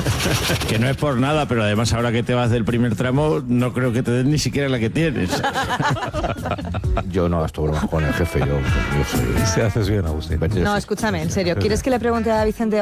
Que no es por nada, pero además ahora que te vas del primer tramo, no creo que te den ni siquiera la que tienes. Yo no gasto bromas con el jefe, yo soy... Si haces bien, Agustín. No, escúchame, en serio. ¿Quieres que le pregunte a Vicente